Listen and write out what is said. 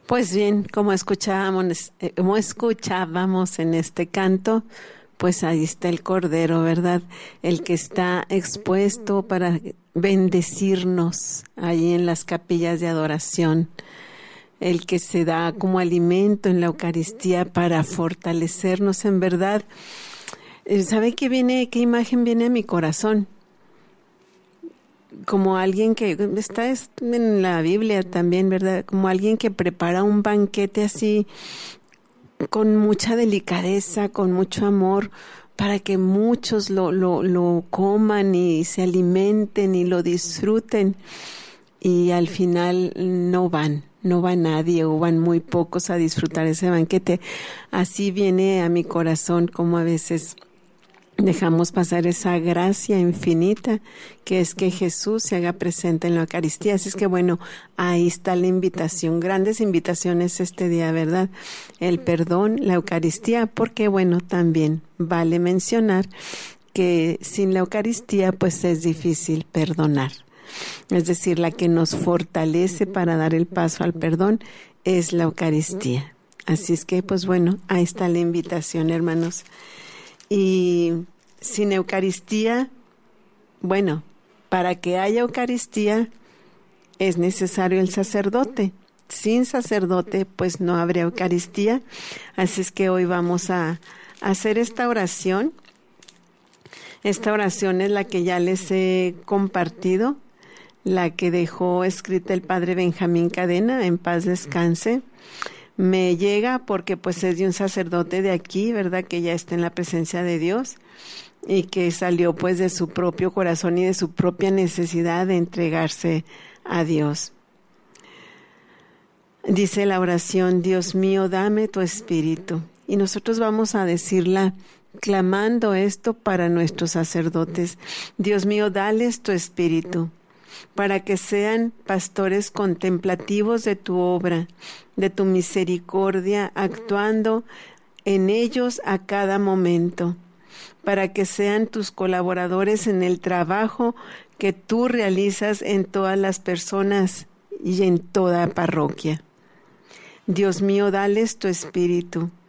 Pues bien, como escuchábamos en este canto, pues ahí está el Cordero, ¿verdad? El que está expuesto para bendecirnos ahí en las capillas de adoración, el que se da como alimento en la Eucaristía para fortalecernos en verdad. ¿Sabe qué imagen viene a mi corazón? Como alguien que está en la Biblia también, ¿verdad? Como alguien que prepara un banquete así con mucha delicadeza, con mucho amor, para que muchos lo coman y se alimenten y lo disfruten. Y al final no va nadie o van muy pocos a disfrutar ese banquete. Así viene a mi corazón como a veces dejamos pasar esa gracia infinita que es que Jesús se haga presente en la Eucaristía. Así es que bueno, ahí está la invitación, grandes invitaciones este día, ¿verdad? El perdón, la Eucaristía, porque bueno, también vale mencionar que sin la Eucaristía pues es difícil perdonar. Es decir, la que nos fortalece para dar el paso al perdón es la Eucaristía. Así es que pues bueno, ahí está la invitación, hermanos. Y sin Eucaristía, bueno, para que haya Eucaristía es necesario el sacerdote. Sin sacerdote, pues no habrá Eucaristía. Así es que hoy vamos a hacer esta oración. Esta oración es la que ya les he compartido, la que dejó escrita el padre Benjamín Cadena, en paz descanse. Me llega porque pues es de un sacerdote de aquí, ¿verdad? Que ya está en la presencia de Dios y que salió pues de su propio corazón y de su propia necesidad de entregarse a Dios. Dice la oración: Dios mío, dame tu espíritu. Y nosotros vamos a decirla clamando esto para nuestros sacerdotes. Dios mío, dales tu espíritu, para que sean pastores contemplativos de tu obra, de tu misericordia, actuando en ellos a cada momento, para que sean tus colaboradores en el trabajo que tú realizas en todas las personas y en toda parroquia. Dios mío, dales tu espíritu,